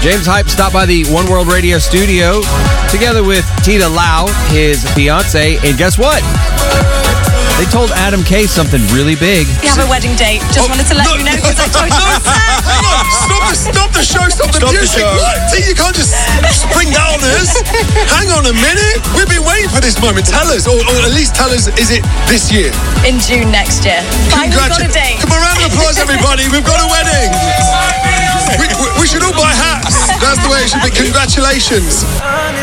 James Hype stopped by the One World Radio studio together with Tita Lau, his fiance, and guess what? They told Adam K something really big. We have a wedding date. Just wanted to let you know because I told you. Hang on, stop the show, stop the music. What? You can't just spring down us. Hang on a minute. We've been waiting for this moment. Tell us, or at least tell us, is it this year? In June next year. Fine, we've got a date. Come on, round of applause, everybody. We've got a wedding. We should all buy hats. That's the way it should be. Congratulations.